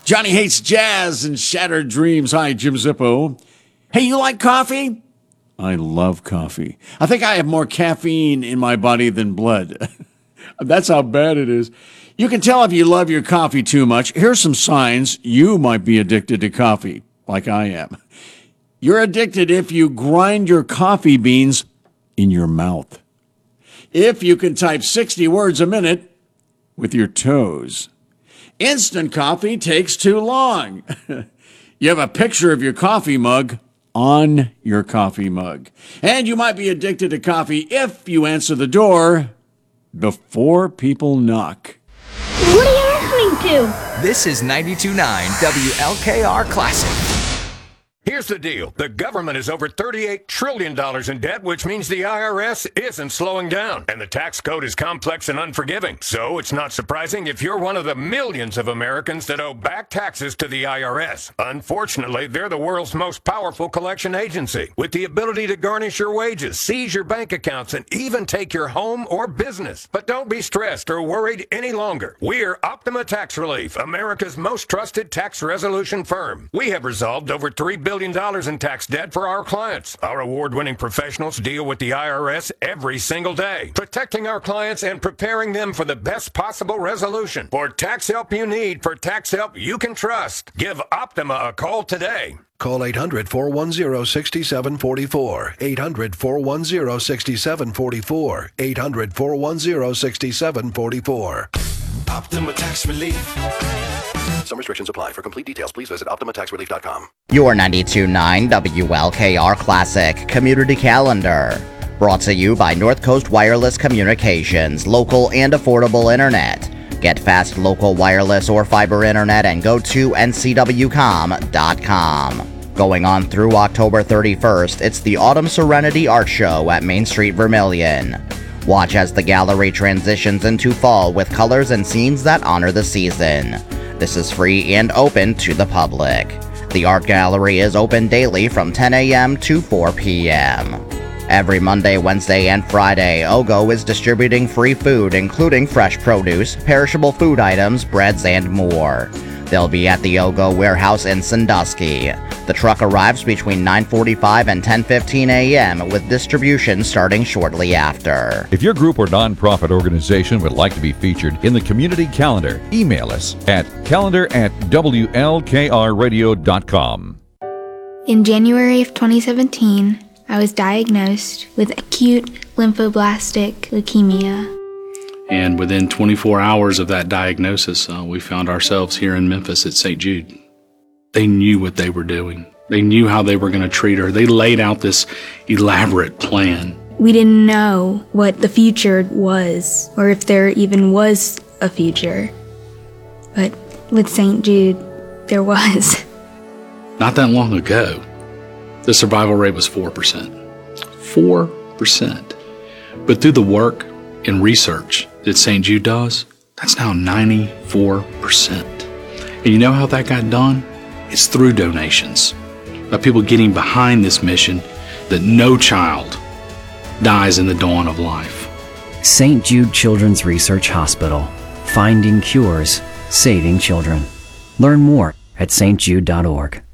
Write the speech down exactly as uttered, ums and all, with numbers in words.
Johnny hates jazz and shattered dreams. Hi, Jim Zippo. Hey, you like coffee? I love coffee. I think I have more caffeine in my body than blood. That's how bad it is. You can tell if you love your coffee too much. Here's some signs you might be addicted to coffee, like I am. You're addicted if you grind your coffee beans in your mouth. If you can type sixty words a minute with your toes. Instant coffee takes too long. You have a picture of your coffee mug on your coffee mug. And you might be addicted to coffee if you answer the door before people knock. What are you listening to? This is ninety-two point nine W L K R Classic. Here's the deal. The government is over thirty-eight trillion dollars in debt, which means the I R S isn't slowing down. And the tax code is complex and unforgiving. So it's not surprising if you're one of the millions of Americans that owe back taxes to the I R S. Unfortunately, they're the world's most powerful collection agency, with the ability to garnish your wages, seize your bank accounts, and even take your home or business. But don't be stressed or worried any longer. We're Optima Tax Relief, America's most trusted tax resolution firm. We have resolved over three billion dollars in tax debt for our clients. Our award-winning professionals deal with the I R S every single day, protecting our clients and preparing them for the best possible resolution. For tax help you need, for tax help you can trust, give Optima a call today. Call eight hundred, four one zero, six seven four four. eight hundred, four one zero, six seven four four. eight hundred, four one zero, six seven four four. Optima Tax Relief. Some restrictions apply. For complete details, please visit optima tax relief dot com. Your ninety-two point nine W L K R Classic Community Calendar. Brought to you by North Coast Wireless Communications, local and affordable internet. Get fast local wireless or fiber internet and go to N C W com dot com. Going on through October thirty-first, it's the Autumn Serenity Art Show at Main Street Vermilion. Watch as the gallery transitions into fall with colors and scenes that honor the season. This is free and open to the public. The art gallery is open daily from ten a.m. to four p.m. Every Monday, Wednesday, and Friday, OGO is distributing free food, including fresh produce, perishable food items, breads, and more. They'll be at the OGO warehouse in Sandusky. The truck arrives between nine forty-five and ten fifteen a.m. with distribution starting shortly after. If your group or nonprofit organization would like to be featured in the community calendar, email us at calendar at W L K R radio dot com. In January of twenty seventeen, I was diagnosed with acute lymphoblastic leukemia. And within twenty-four hours of that diagnosis, uh, we found ourselves here in Memphis at Saint Jude. They knew what they were doing. They knew how they were going to treat her. They laid out this elaborate plan. We didn't know what the future was, or if there even was a future. But with Saint Jude, there was. Not that long ago, the survival rate was four percent. four percent. But through the work and research that Saint Jude does, that's now ninety-four percent. And you know how that got done? It's through donations. By people getting behind this mission that no child dies in the dawn of life. Saint Jude Children's Research Hospital. Finding cures, saving children. Learn more at S T jude dot org.